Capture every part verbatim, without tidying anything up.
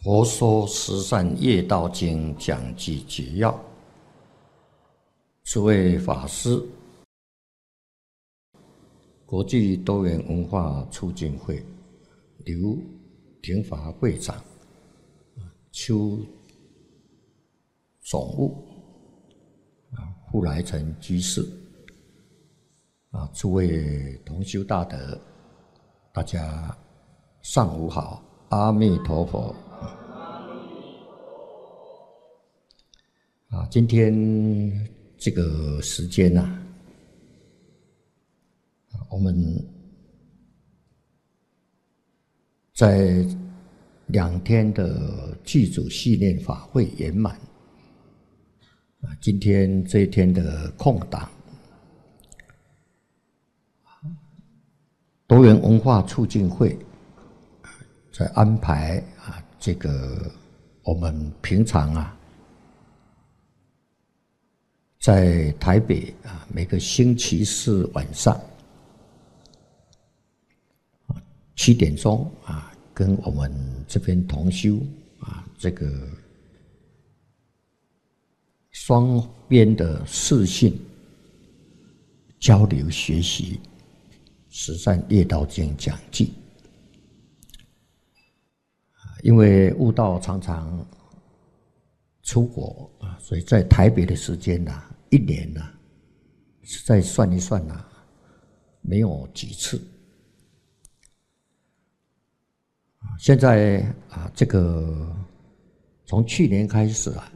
佛说十善业道经讲记解要，诸位法师，国际多元文化促进会刘廷华会长、邱总务、傅来成居士，啊，诸位同修大德，大家上午好，阿弥陀佛。啊，今天这个时间呢、啊，我们在两天的祭祖系列法会圆满。啊，今天这一天的空档，多元文化促进会在安排啊，这个我们平常啊。在台北啊，每个星期四晚上七点钟啊，跟我们这边同修啊，这个双边的视讯交流学习十善业道经讲记。因为悟道常常出国啊，所以在台北的时间呐、啊，一年呐、啊，实在算一算呐、啊，没有几次。现在啊，这个从去年开始啊，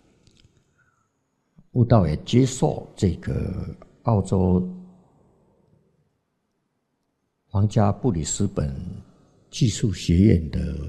悟道也接受这个澳洲皇家布里斯本技术学院的